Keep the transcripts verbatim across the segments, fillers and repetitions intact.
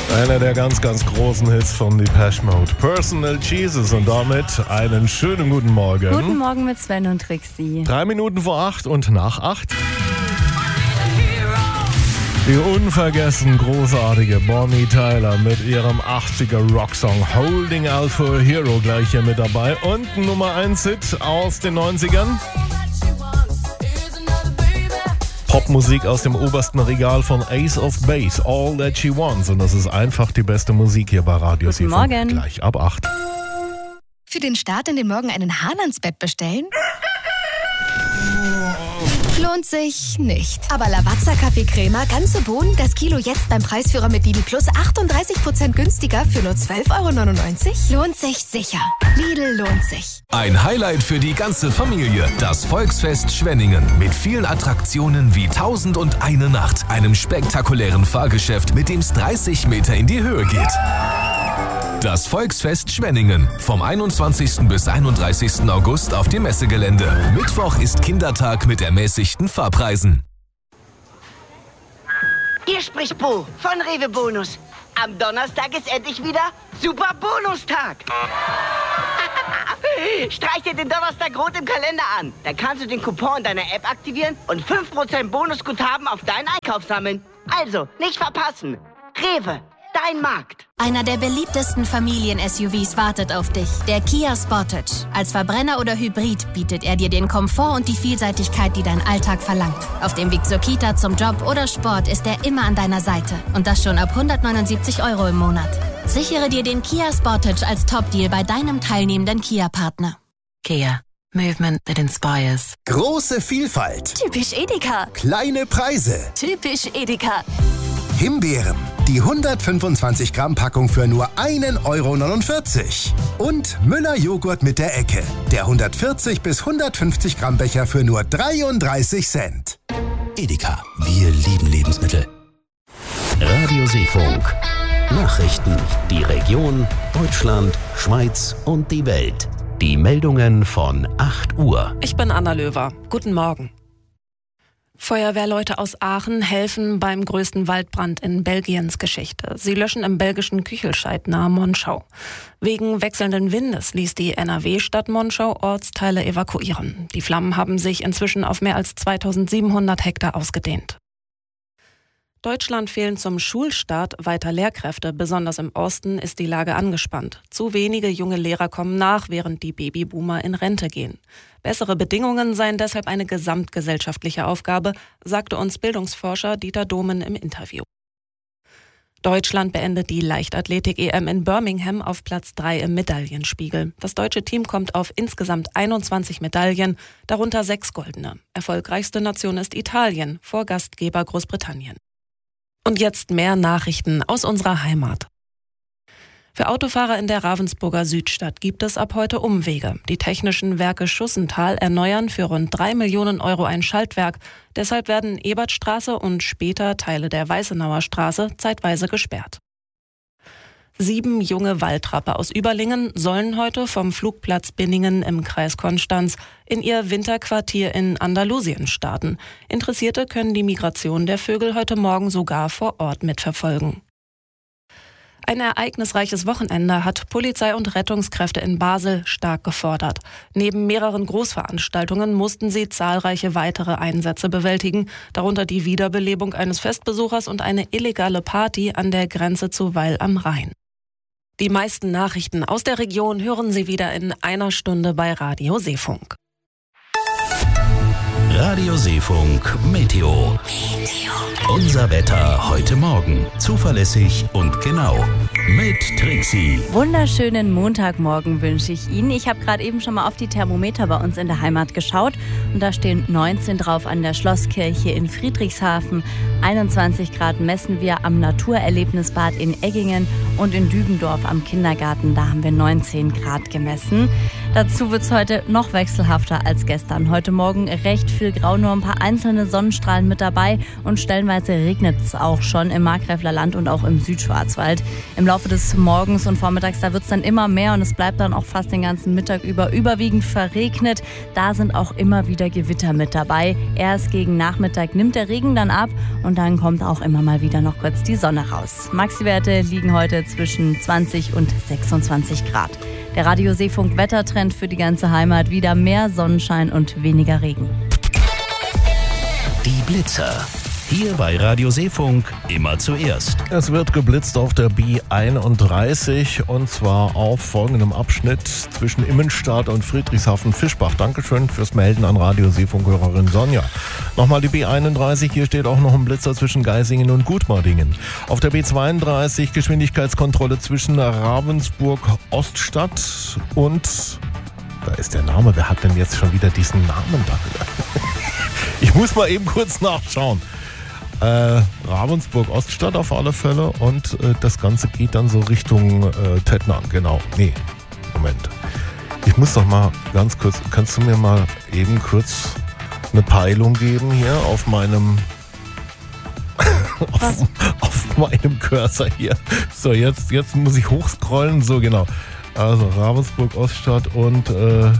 Einer der ganz, ganz großen Hits von Depeche Mode, Personal Jesus, und damit einen schönen guten Morgen. Guten Morgen mit Sven und Trixie. Drei Minuten vor acht und nach acht. Die unvergessen großartige Bonnie Tyler mit ihrem achtziger Rocksong Holding Out for a Hero gleich hier mit dabei. Und ein Nummer eins Hit aus den neunzigern. Popmusik aus dem obersten Regal von Ace of Base, All That She Wants. Und das ist einfach die beste Musik hier bei Radio Guten Morgen. Gleich ab acht. Für den Start in den Morgen einen Hahn ans Bett bestellen? Lohnt sich nicht. Aber Lavazza Kaffeecrema, ganze Bohnen, das Kilo jetzt beim Preisführer mit Lidl Plus achtunddreißig Prozent günstiger für nur zwölf Euro neunundneunzig? Lohnt sich sicher. Lidl lohnt sich. Ein Highlight für die ganze Familie. Das Volksfest Schwenningen. Mit vielen Attraktionen wie Tausend und eine Nacht. Einem spektakulären Fahrgeschäft, mit dem es dreißig Meter in die Höhe geht. Das Volksfest Schwenningen. Vom einundzwanzigsten bis einunddreißigsten August auf dem Messegelände. Mittwoch ist Kindertag mit ermäßigten Fahrpreisen. Hier spricht Bo von Rewe Bonus. Am Donnerstag ist endlich wieder Super Bonustag. Streich dir den Donnerstag rot im Kalender an. Dann kannst du den Coupon in deiner App aktivieren und fünf Prozent Bonusguthaben auf deinen Einkauf sammeln. Also, nicht verpassen. Rewe. Dein Markt. Einer der beliebtesten Familien-S U Vs wartet auf dich. Der Kia Sportage. Als Verbrenner oder Hybrid bietet er dir den Komfort und die Vielseitigkeit, die dein Alltag verlangt. Auf dem Weg zur Kita, zum Job oder Sport ist er immer an deiner Seite. Und das schon ab hundertneunundsiebzig Euro im Monat. Sichere dir den Kia Sportage als Top-Deal bei deinem teilnehmenden Kia-Partner. Kia. Movement that inspires. Große Vielfalt. Typisch Edeka. Kleine Preise. Typisch Edeka. Himbeeren. Die hundertfünfundzwanzig Gramm Packung für nur einen Euro neunundvierzig. Und Müller Joghurt mit der Ecke. Der hundertvierzig bis hundertfünfzig Gramm Becher für nur dreiunddreißig Cent. Edeka. Wir lieben Lebensmittel. Radio Seefunk. Nachrichten. Die Region, Deutschland, Schweiz und die Welt. Die Meldungen von acht Uhr. Ich bin Anna Löwer. Guten Morgen. Feuerwehrleute aus Aachen helfen beim größten Waldbrand in Belgiens Geschichte. Sie löschen im belgischen Küchelscheid nahe Monschau. Wegen wechselnden Windes ließ die N R W-Stadt Monschau Ortsteile evakuieren. Die Flammen haben sich inzwischen auf mehr als zweitausendsiebenhundert Hektar ausgedehnt. Deutschland fehlen zum Schulstart weiter Lehrkräfte. Besonders im Osten ist die Lage angespannt. Zu wenige junge Lehrer kommen nach, während die Babyboomer in Rente gehen. Bessere Bedingungen seien deshalb eine gesamtgesellschaftliche Aufgabe, sagte uns Bildungsforscher Dieter Domen im Interview. Deutschland beendet die Leichtathletik-E M in Birmingham auf Platz drei im Medaillenspiegel. Das deutsche Team kommt auf insgesamt einundzwanzig Medaillen, darunter sechs goldene. Erfolgreichste Nation ist Italien, vor Gastgeber Großbritannien. Und jetzt mehr Nachrichten aus unserer Heimat. Für Autofahrer in der Ravensburger Südstadt gibt es ab heute Umwege. Die Technischen Werke Schussenthal erneuern für rund drei Millionen Euro ein Schaltwerk. Deshalb werden Ebertstraße und später Teile der Weißenauer Straße zeitweise gesperrt. Sieben junge Waldrapper aus Überlingen sollen heute vom Flugplatz Binningen im Kreis Konstanz in ihr Winterquartier in Andalusien starten. Interessierte können die Migration der Vögel heute Morgen sogar vor Ort mitverfolgen. Ein ereignisreiches Wochenende hat Polizei und Rettungskräfte in Basel stark gefordert. Neben mehreren Großveranstaltungen mussten sie zahlreiche weitere Einsätze bewältigen, darunter die Wiederbelebung eines Festbesuchers und eine illegale Party an der Grenze zu Weil am Rhein. Die meisten Nachrichten aus der Region hören Sie wieder in einer Stunde bei Radio Seefunk. Radio Seefunk Meteo. Unser Wetter heute Morgen. Zuverlässig und genau. Mit Trixie. Wunderschönen Montagmorgen wünsche ich Ihnen. Ich habe gerade eben schon mal auf die Thermometer bei uns in der Heimat geschaut. Und da stehen neunzehn drauf an der Schlosskirche in Friedrichshafen. einundzwanzig Grad messen wir am Naturerlebnisbad in Eggingen und in Dübendorf am Kindergarten. Da haben wir neunzehn Grad gemessen. Dazu wird es heute noch wechselhafter als gestern. Heute Morgen recht viel Grau, nur ein paar einzelne Sonnenstrahlen mit dabei und stellenweise regnet es auch schon im Markgräfler Land und auch im Südschwarzwald. Im Laufe des Morgens und Vormittags, da wird es dann immer mehr und es bleibt dann auch fast den ganzen Mittag über überwiegend verregnet. Da sind auch immer wieder Gewitter mit dabei. Erst gegen Nachmittag nimmt der Regen dann ab und dann kommt auch immer mal wieder noch kurz die Sonne raus. Maxi-Werte liegen heute zwischen zwanzig und sechsundzwanzig Grad. Der Radio Seefunk Wettertrend für die ganze Heimat: wieder mehr Sonnenschein und weniger Regen. Die Blitzer. Hier bei Radio Seefunk immer zuerst. Es wird geblitzt auf der B einunddreißig und zwar auf folgendem Abschnitt zwischen Immenstadt und Friedrichshafen-Fischbach. Dankeschön fürs Melden an Radio Seefunk-Hörerin Sonja. Nochmal die B einunddreißig, hier steht auch noch ein Blitzer zwischen Geisingen und Gutmardingen. Auf der B zweiunddreißig Geschwindigkeitskontrolle zwischen Ravensburg-Oststadt und... Da ist der Name, wer hat denn jetzt schon wieder diesen Namen da gehört? Ich muss mal eben kurz nachschauen. Äh, Ravensburg-Oststadt auf alle Fälle und äh, das Ganze geht dann so Richtung äh, Tettnang, genau. Nee, Moment. Ich muss doch mal ganz kurz, kannst du mir mal eben kurz eine Peilung geben hier auf meinem auf, auf meinem Cursor hier. So, jetzt, jetzt muss ich hochscrollen, so genau. Also Ravensburg-Oststadt und äh,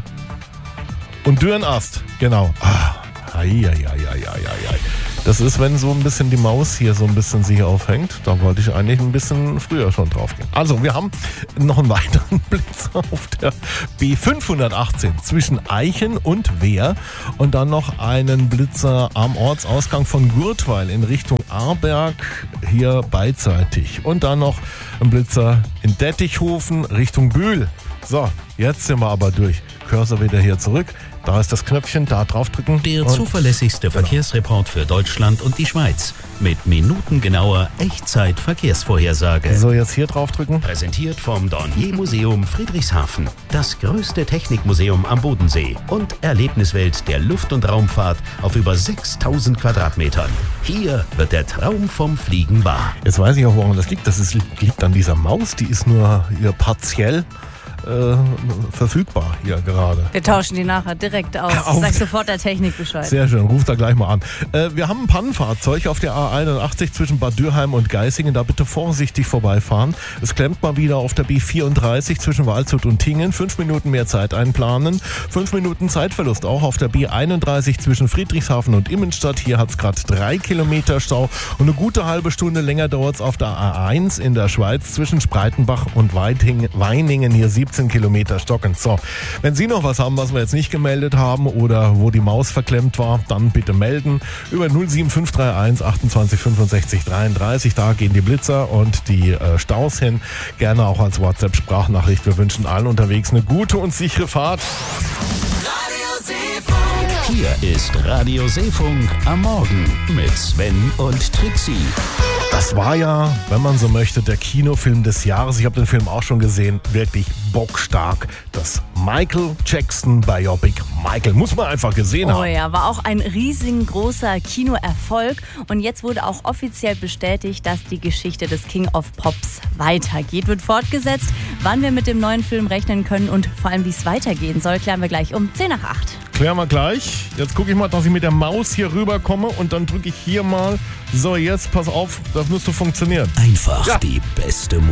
und Dürrenast, genau. Ah, ai, ai, ai, ai, ai, ai. Das ist, wenn so ein bisschen die Maus hier so ein bisschen sich aufhängt. Da wollte ich eigentlich ein bisschen früher schon drauf gehen. Also, wir haben noch einen weiteren Blitzer auf der B fünfhundertachtzehn zwischen Eichen und Wehr. Und dann noch einen Blitzer am Ortsausgang von Gurtweil in Richtung Aarberg, hier beidseitig. Und dann noch ein Blitzer in Dettichhofen Richtung Bühl. So, jetzt sind wir aber durch. Cursor wieder hier zurück. Da ist das Knöpfchen, da draufdrücken. Der zuverlässigste genau. Verkehrsreport für Deutschland und die Schweiz. Mit minutengenauer Echtzeit-Verkehrsvorhersage. So, jetzt hier draufdrücken. Präsentiert vom Dornier-Museum Friedrichshafen. Das größte Technikmuseum am Bodensee. Und Erlebniswelt der Luft- und Raumfahrt auf über sechstausend Quadratmetern. Hier wird der Traum vom Fliegen wahr. Jetzt weiß ich auch, woran das liegt. Das ist, liegt an dieser Maus. Die ist nur hier partiell Äh, verfügbar hier gerade. Wir tauschen die nachher direkt aus. Ich sag sofort der Technik Bescheid. Sehr schön, ruft da gleich mal an. Äh, wir haben ein Pannenfahrzeug auf der A einundachtzig zwischen Bad Dürheim und Geisingen. Da bitte vorsichtig vorbeifahren. Es klemmt mal wieder auf der B vierunddreißig zwischen Waldshut und Tingen. Fünf Minuten mehr Zeit einplanen. Fünf Minuten Zeitverlust auch auf der B einunddreißig zwischen Friedrichshafen und Immenstadt. Hier hat es gerade drei Kilometer Stau. Und eine gute halbe Stunde länger dauert es auf der A eins in der Schweiz zwischen Spreitenbach und Weiningen. Hier siebzehn Kilometer stockend. So, wenn Sie noch was haben, was wir jetzt nicht gemeldet haben oder wo die Maus verklemmt war, dann bitte melden über null sieben fünf drei eins achtundzwanzig fünfundsechzig dreiunddreißig. Da gehen die Blitzer und die äh, Staus hin. Gerne auch als WhatsApp-Sprachnachricht. Wir wünschen allen unterwegs eine gute und sichere Fahrt. Radio Seefunk. Hier ist Radio Seefunk am Morgen mit Sven und Trixie. Das war ja, wenn man so möchte, der Kinofilm des Jahres. Ich habe den Film auch schon gesehen. Wirklich bockstark. Das Michael Jackson Biopic Michael. Muss man einfach gesehen haben. Oh ja, war auch ein riesengroßer Kinoerfolg. Und jetzt wurde auch offiziell bestätigt, dass die Geschichte des King of Pops weitergeht. Wird fortgesetzt. Wann wir mit dem neuen Film rechnen können und vor allem, wie es weitergehen soll, klären wir gleich um zehn nach acht. Klären wir gleich. Jetzt gucke ich mal, dass ich mit der Maus hier rüberkomme und dann drücke ich hier mal. So, jetzt pass auf, das müsste funktionieren. Einfach ja. die beste